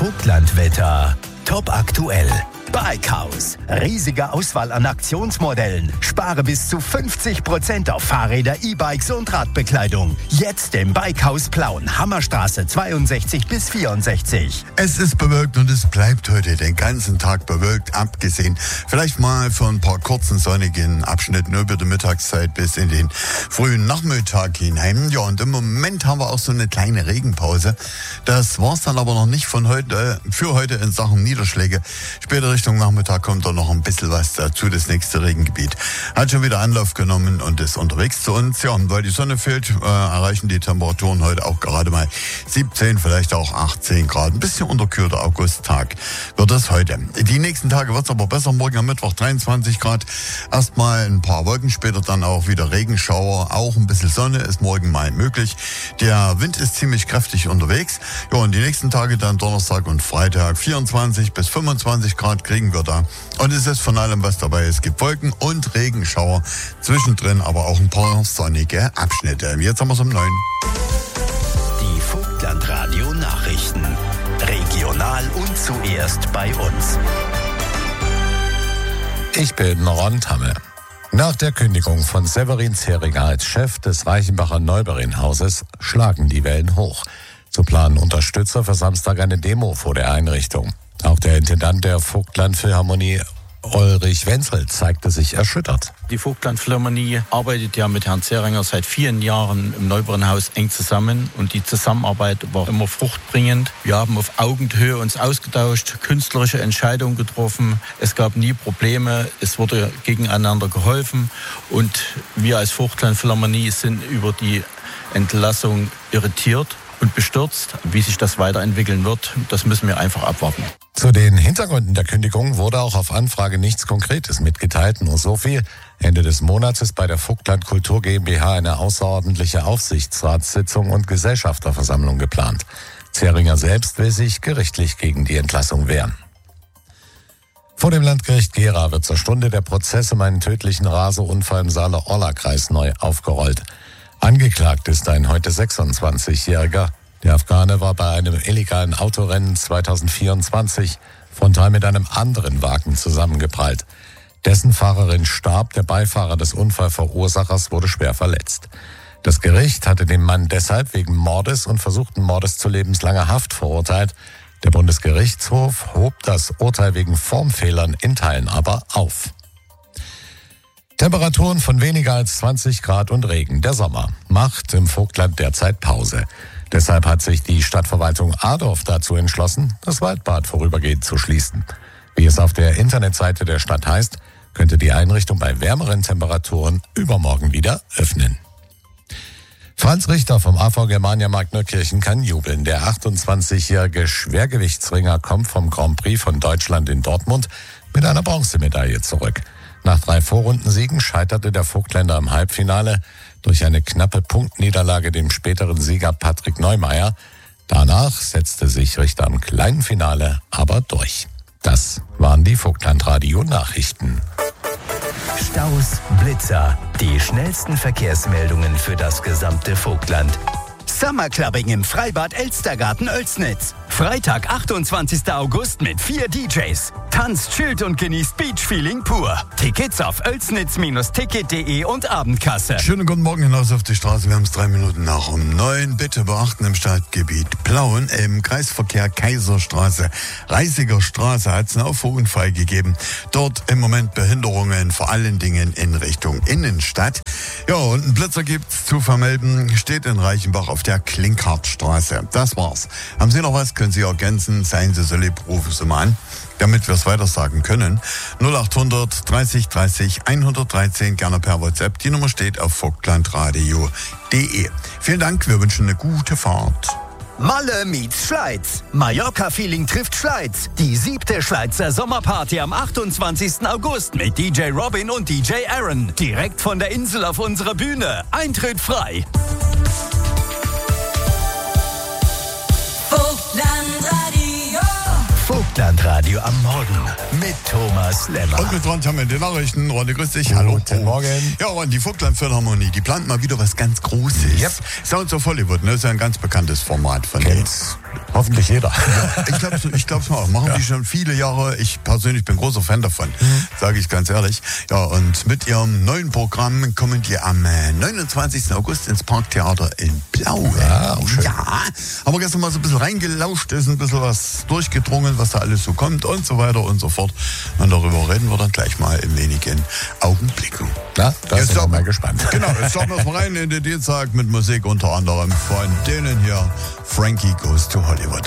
Vogtlandwetter. Top aktuell. Bikehaus. Riesige Auswahl an Aktionsmodellen. Spare bis zu 50% auf Fahrräder, E-Bikes und Radbekleidung. Jetzt im Bikehaus Plauen, Hammerstraße 62 bis 64. Es ist bewölkt und es bleibt heute den ganzen Tag bewölkt, abgesehen vielleicht mal von ein paar kurzen sonnigen Abschnitten über die Mittagszeit bis in den frühen Nachmittag hinein. Ja, und im Moment haben wir auch so eine kleine Regenpause. Das war's dann aber noch nicht für heute in Sachen Niederschläge. Später Richtung Nachmittag kommt da noch ein bisschen was dazu. Das nächste Regengebiet hat schon wieder Anlauf genommen und ist unterwegs zu uns. Ja, und weil die Sonne fehlt, erreichen die Temperaturen heute auch gerade mal 17, vielleicht auch 18 Grad. Ein bisschen unterkühlter Augusttag wird es heute. Die nächsten Tage wird es aber besser. Morgen am Mittwoch 23 Grad. Erstmal ein paar Wolken, später dann auch wieder Regenschauer. Auch ein bisschen Sonne ist morgen mal möglich. Der Wind ist ziemlich kräftig unterwegs. Ja, und die nächsten Tage dann Donnerstag und Freitag 24 bis 25 Grad kriegen wir da. Und es ist von allem was dabei. Es gibt Wolken und Regenschauer. Zwischendrin aber auch ein paar sonnige Abschnitte. Jetzt haben wir es um 9. Die Vogtlandradio Nachrichten. Regional und zuerst bei uns. Ich bin Ron Tamme. Nach der Kündigung von Severin Zeringer als Chef des Reichenbacher Neuberinhauses schlagen die Wellen hoch. So planen Unterstützer für Samstag eine Demo vor der Einrichtung. Auch der Intendant der Vogtland-Philharmonie, Ulrich Wenzel, zeigte sich erschüttert. Die Vogtland-Philharmonie arbeitet ja mit Herrn Zeringer seit vielen Jahren im Neuberinhaus eng zusammen und die Zusammenarbeit war immer fruchtbringend. Wir haben auf Augenhöhe uns ausgetauscht, künstlerische Entscheidungen getroffen. Es gab nie Probleme, es wurde gegeneinander geholfen und wir als Vogtland-Philharmonie sind über die Entlassung irritiert und bestürzt. Wie sich das weiterentwickeln wird, das müssen wir einfach abwarten. Zu den Hintergründen der Kündigung wurde auch auf Anfrage nichts Konkretes mitgeteilt. Nur so viel: Ende des Monats ist bei der Vogtland Kultur GmbH eine außerordentliche Aufsichtsratssitzung und Gesellschafterversammlung geplant. Zeringer selbst will sich gerichtlich gegen die Entlassung wehren. Vor dem Landgericht Gera wird zur Stunde der Prozess um einen tödlichen Raseunfall im Saale-Orla-Kreis neu aufgerollt. Angeklagt ist ein heute 26-Jähriger. Der Afghane war bei einem illegalen Autorennen 2024 frontal mit einem anderen Wagen zusammengeprallt. Dessen Fahrerin starb, der Beifahrer des Unfallverursachers wurde schwer verletzt. Das Gericht hatte den Mann deshalb wegen Mordes und versuchten Mordes zu lebenslanger Haft verurteilt. Der Bundesgerichtshof hob das Urteil wegen Formfehlern in Teilen aber auf. Temperaturen von weniger als 20 Grad und Regen. Der Sommer macht im Vogtland derzeit Pause. Deshalb hat sich die Stadtverwaltung Adorf dazu entschlossen, das Waldbad vorübergehend zu schließen. Wie es auf der Internetseite der Stadt heißt, könnte die Einrichtung bei wärmeren Temperaturen übermorgen wieder öffnen. Franz Richter vom AV Germania Markneukirchen kann jubeln. Der 28-jährige Schwergewichtsringer kommt vom Grand Prix von Deutschland in Dortmund mit einer Bronzemedaille zurück. Nach 3 Vorrundensiegen scheiterte der Vogtländer im Halbfinale durch eine knappe Punktniederlage dem späteren Sieger Patrick Neumeier. Danach setzte sich Richter im kleinen Finale aber durch. Das waren die Vogtlandradio-Nachrichten. Staus, Blitzer, die schnellsten Verkehrsmeldungen für das gesamte Vogtland. Summerclubbing im Freibad Elstergarten Oelsnitz. Freitag, 28. August mit 4 DJs. Tanzt, chillt und genießt Beachfeeling pur. Tickets auf oelsnitz-ticket.de und Abendkasse. Schönen guten Morgen hinaus auf die Straße. Wir haben es 3 Minuten nach um 9. Bitte beachten, im Stadtgebiet Plauen im Kreisverkehr Kaiserstraße, Reisiger Straße hat es einen Auffahrunfall gegeben. Dort im Moment Behinderungen, vor allen Dingen in Richtung Innenstadt. Ja, und einen Blitzer gibt's zu vermelden. Steht in Reichenbach auf der Klinkhartstraße. Das war's. Haben Sie noch was? Können Sie ergänzen? Seien Sie so lieb, rufen Sie mal an, damit wir es weiter sagen können. 0800 30 30 113, gerne per WhatsApp. Die Nummer steht auf vogtlandradio.de. Vielen Dank, wir wünschen eine gute Fahrt. Malle meets Schleiz. Mallorca-Feeling trifft Schleiz. Die 7. Schleizer Sommerparty am 28. August mit DJ Robin und DJ Aaron. Direkt von der Insel auf unserer Bühne. Eintritt frei. Vogtlandradio am Morgen mit Thomas Lemmer. Und mit Ron haben wir die Nachrichten. Ronny, grüß dich. Hallo. Guten Morgen. Ja, Ron, die Vogtland-Philharmonie, die plant mal wieder was ganz Großes. Yep. Sounds of Hollywood, ne? Das ist ja ein ganz bekanntes Format von denen. Hoffentlich jeder. Ja, ich glaub's mal. Machen die schon viele Jahre. Ich persönlich bin großer Fan davon, sage ich ganz ehrlich. Ja, und mit ihrem neuen Programm kommen die am 29. August ins Parktheater in Blau. Ja, auch schön. Ja, haben wir gestern mal so ein bisschen reingelauscht, ist ein bisschen was durchgedrungen, was da alles so kommt und so weiter und so fort. Und darüber reden wir dann gleich mal in wenigen Augenblicken. Na, da sind wir mal gespannt. Genau, jetzt starten wir mal rein in den Dienstag mit Musik, unter anderem von denen hier Frankie Goes to Hollywood.